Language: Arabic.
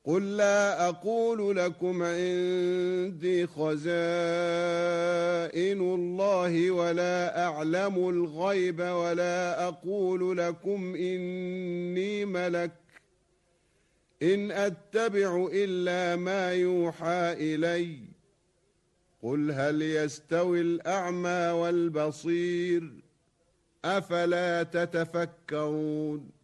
قل لا أقول لكم عندي خزائن الله ولا أعلم الغيب ولا أقول لكم إني ملك إن أتبع إلا ما يوحى إلي قل هل يستوي الأعمى والبصير أفلا تتفكرون